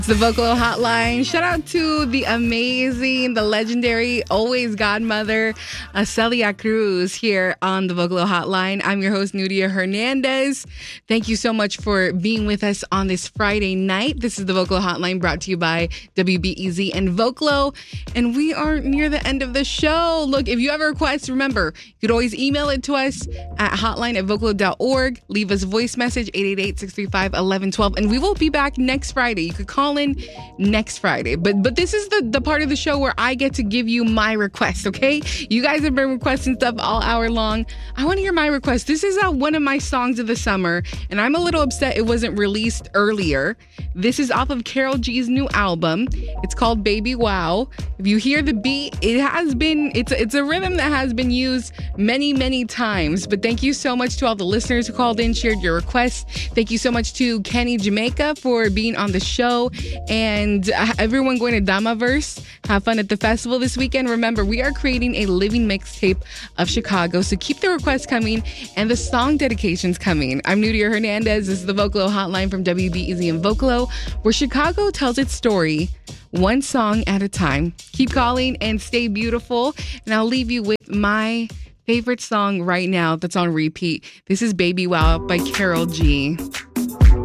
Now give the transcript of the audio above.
It's the Vocalo Hotline. Shout out to the amazing, the legendary, always godmother, Celia Cruz here on the Vocalo Hotline. I'm your host, Nudia Hernandez. Thank you so much for being with us on this Friday night. This is the Vocalo Hotline brought to you by WBEZ and Vocalo. And we are near the end of the show. Look, if you have a request, remember, you could always email it to us at hotline@vocalo.org. Leave us a voice message, 888-635-1112. And we will be back next Friday. You could call in next Friday. But this is the part of the show where I get to give you my request, okay? You guys have been requesting stuff all hour long. I want to hear my request. This is one of my songs of the summer, and I'm a little upset it wasn't released earlier. This is off of Karol G's new album. It's called Baby Wow. If you hear the beat, it's a rhythm that has been used many, many times. But thank you so much to all the listeners who called in, shared your requests. Thank you so much to Kenny Jamaica for being on the show. And everyone going to Damaverse, have fun at the festival this weekend. Remember, we are creating a living mixtape of Chicago, so keep the requests coming and the song dedications coming. I'm Nudia Hernandez. This is the Vocalo Hotline from WBEZ and Vocalo, where Chicago tells its story one song at a time. Keep calling and stay beautiful. And I'll leave you with my favorite song right now that's on repeat. This is Baby Wow by Karol G.